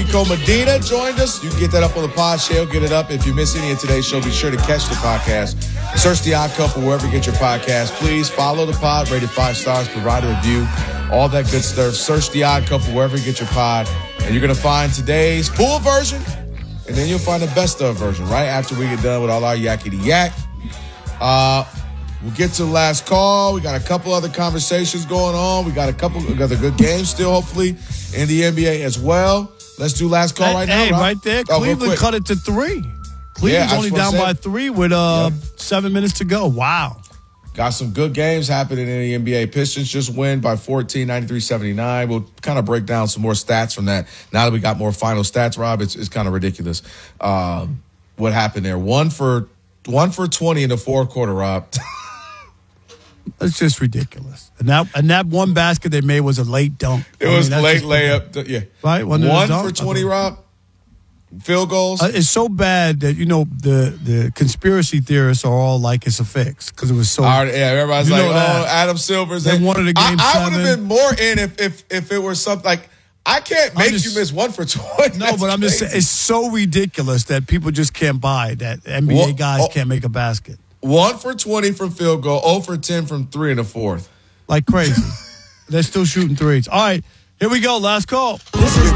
Nico Medina joined us. You can get that up on the pod. Shale, get it up. If you miss any of today's show, be sure to catch the podcast. Search The Odd Couple wherever you get your podcast. Please follow the pod, rate it 5 stars, provide a review, all that good stuff. Search The Odd Couple wherever you get your pod. And you're going to find today's full version, and then you'll find the best of version right after we get done with all our yakety yak. We'll get to the last call. We got a couple other conversations going on. We got the good games still, hopefully, in the NBA as well. Let's do last call right now. Hey, right there. Cleveland cut it to 3. Cleveland's only down by 3 with 7 minutes to go. Wow. Got some good games happening in the NBA. Pistons just win by 14, 93-79. We'll kind of break down some more stats from that. Now that we got more final stats, Rob, it's kind of ridiculous what happened there. One for 20 in the fourth quarter, Rob. It's just ridiculous. And that one basket they made was a late dunk. It was late layup. Yeah. Right? One for 20, Rob. Field goals. It's so bad that, the conspiracy theorists are all like it's a fix because it was so. Everybody's like, Adam Silver's. They wanted a game 7. I would have been more in if it were something like, I can't make you miss 1 for 20. No, but I'm just saying, it's so ridiculous that people just can't buy that NBA guys can't make a basket. 1 for 20 from field goal, 0 for 10 from 3 in the fourth. Like crazy. They're still shooting threes. All right, here we go. Last call. This is